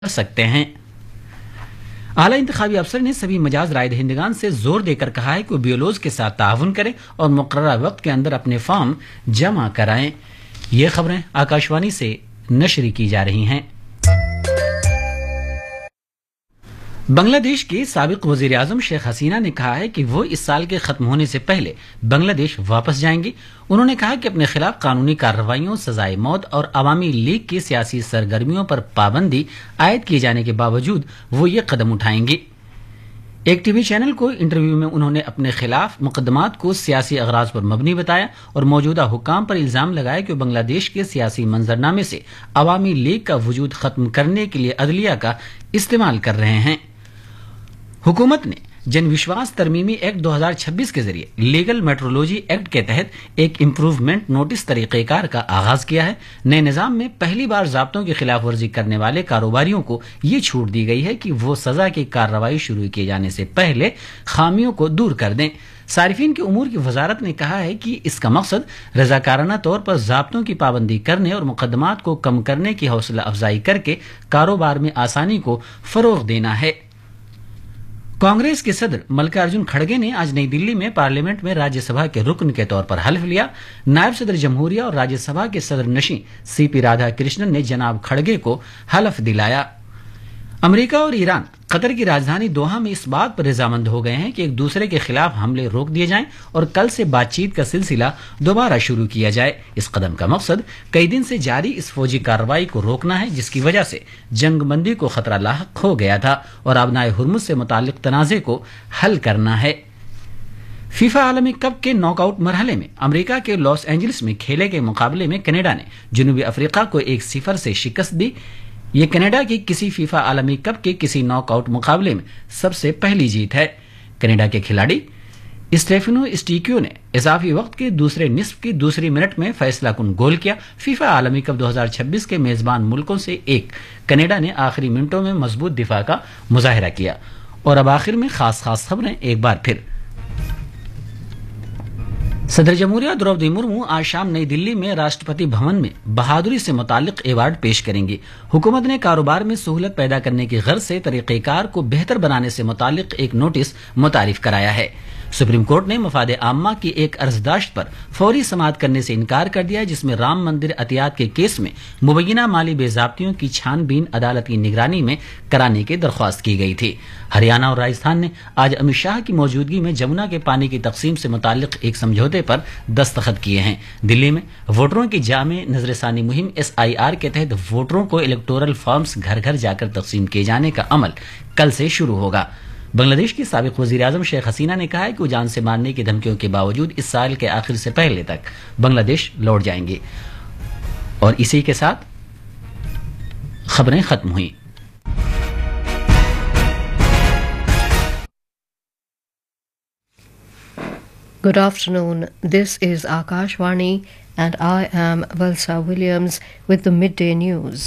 کر سکتے ہیں۔ اعلیٰ انتخابی افسر نے سبھی مجاز رائے دہندگان سے زور دے کر کہا ہے کہ وہ بیولوز کے ساتھ تعاون کریں اور مقررہ وقت کے اندر اپنے فارم جمع کرائیں۔ یہ خبریں آکاشوانی سے نشر کی جا رہی ہیں۔ بنگلہ دیش کے سابق وزیر اعظم شیخ حسینہ نے کہا ہے کہ وہ اس سال کے ختم ہونے سے پہلے بنگلہ دیش واپس جائیں گی۔ انہوں نے کہا کہ اپنے خلاف قانونی کارروائیوں، سزائے موت اور عوامی لیگ کی سیاسی سرگرمیوں پر پابندی عائد کیے جانے کے باوجود وہ یہ قدم اٹھائیں گے۔ ایک ٹی وی چینل کو انٹرویو میں انہوں نے اپنے خلاف مقدمات کو سیاسی اغراض پر مبنی بتایا اور موجودہ حکام پر الزام لگایا کہ وہ بنگلہ دیش کے سیاسی منظرنامے سے عوامی لیگ کا وجود ختم کرنے کے لیے عدلیہ کا استعمال کر رہے ہیں۔ حکومت نے جن وشواس ترمیمی ایکٹ 2026 کے ذریعے لیگل میٹرولوجی ایکٹ کے تحت ایک امپروومنٹ نوٹس طریقہ کار کا آغاز کیا ہے۔ نئے نظام میں پہلی بار ضابطوں کی خلاف ورزی کرنے والے کاروباریوں کو یہ چھوٹ دی گئی ہے کہ وہ سزا کی کارروائی شروع کیے جانے سے پہلے خامیوں کو دور کر دیں۔ صارفین کے امور کی وزارت نے کہا ہے کہ اس کا مقصد رضاکارانہ طور پر ضابطوں کی پابندی کرنے اور مقدمات کو کم کرنے کی حوصلہ افزائی کر کے کاروبار میں آسانی کو فروغ دینا ہے۔ کانگریس کے صدر ملکارجن کھڑگے نے آج نئی دلی میں پارلیمنٹ میں راجیہ سبھا کے رکن کے طور پر حلف لیا۔ نائب صدر جمہوریہ اور راجیہ سبھا کے صدر نشین سی پی رادھا کرشنن نے جناب کھڑگے کو حلف دلایا۔ امریکہ اور ایران قطر کی راجدھانی دوحہ میں اس بات پر رضامند ہو گئے ہیں کہ ایک دوسرے کے خلاف حملے روک دیے جائیں اور کل سے بات چیت کا سلسلہ دوبارہ شروع کیا جائے۔ اس قدم کا مقصد کئی دن سے جاری اس فوجی کارروائی کو روکنا ہے جس کی وجہ سے جنگ بندی کو خطرہ لاحق ہو گیا تھا اور آبنائے ہرمز سے متعلق تنازع کو حل کرنا ہے۔ فیفا عالمی کپ کے ناک آؤٹ مرحلے میں امریکہ کے لاس اینجلس میں کھیلے گئے مقابلے میں کینیڈا نے جنوبی افریقہ کو 1-0 سے شکست دی۔ یہ کینیڈا کی کسی فیفا عالمی کپ کے کسی ناک آؤٹ مقابلے میں سب سے پہلی جیت ہے۔ کینیڈا کے کھلاڑی اسٹیفنو اسٹیکیو نے اضافی وقت کے دوسرے نصف کی دوسری منٹ میں فیصلہ کن گول کیا۔ فیفا عالمی کپ 2026 کے میزبان ملکوں سے ایک کینیڈا نے آخری منٹوں میں مضبوط دفاع کا مظاہرہ کیا۔ اور اب آخر میں خاص خبریں ایک بار پھر۔ صدر جمہوریہ دروپدی مرمو آج شام نئی دلی میں راشٹرپتی بھون میں بہادری سے متعلق ایوارڈ پیش کریں گی۔ حکومت نے کاروبار میں سہولت پیدا کرنے کی غرض سے طریقہ کار کو بہتر بنانے سے متعلق ایک نوٹس متعارف کرایا ہے۔ سپریم کورٹ نے مفاد عامہ کی ایک عرضداشت پر فوری سماعت کرنے سے انکار کر دیا جس میں رام مندر عطیات کے کیس میں مبینہ مالی بے ضابطیوں کی چھان بین عدالت کی نگرانی میں کرانے کی درخواست کی گئی تھی۔ ہریانہ اور راجستھان نے آج امت شاہ کی موجودگی میں جمنا کے پانی کی تقسیم سے متعلق ایک سمجھوتے پر دستخط کیے ہیں۔ دلی میں ووٹروں کی جامع نظر ثانی مہم SIR کے تحت ووٹروں کو الیکٹورل فارمز گھر گھر جا کر تقسیم کیے جانے کا عمل کل سے شروع ہوگا۔ بنگلہ دیش کی سابق وزیر اعظم شیخ حسینہ نے کہا ہے کہ وہ جان سے مارنے کی دھمکیوں کے باوجود اس سال کے آخر سے پہلے تک بنگلہ دیش لوٹ جائیں گے۔ اور اسی کے ساتھ خبریں ختم ہوئیں۔ Good afternoon. This is Akashvani and I am Valsa Williams with the midday news.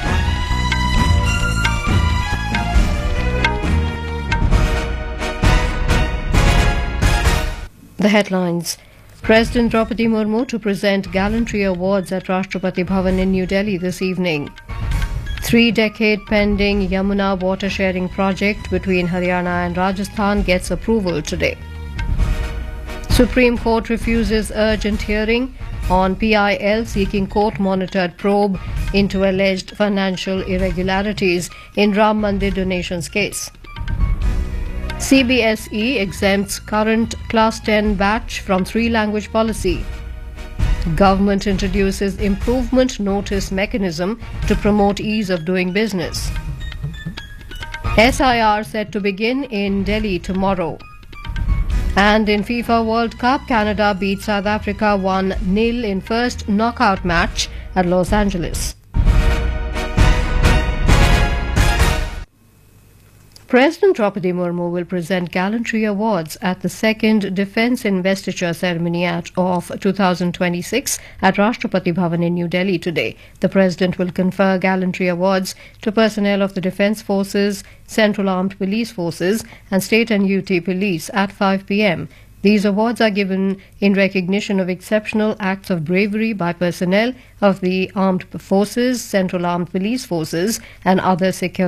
The headlines. President Draupadi Murmu to present gallantry awards at Rashtrapati Bhavan in New Delhi this evening. 3-decade pending Yamuna water sharing project between Haryana and Rajasthan gets approval today. Supreme Court refuses urgent hearing on PIL seeking court-monitored probe into alleged financial irregularities in Ram Mandir donations case. CBSE exempts current Class 10 batch from 3-language policy. Government introduces improvement notice mechanism to promote ease of doing business. SIR set to begin in Delhi tomorrow. And in FIFA World Cup, Canada beat South Africa 1-0 in first knockout match at Los Angeles. President Draupadi Murmu will present gallantry awards at the second Defence Investiture Ceremony of 2026 at Rashtrapati Bhavan in New Delhi today. The President will confer gallantry awards to personnel of the Defence Forces, Central Armed Police Forces and State and UT Police at 5 p.m. These awards are given in recognition of exceptional acts of bravery by personnel of the armed forces, Central Armed Police Forces, and other security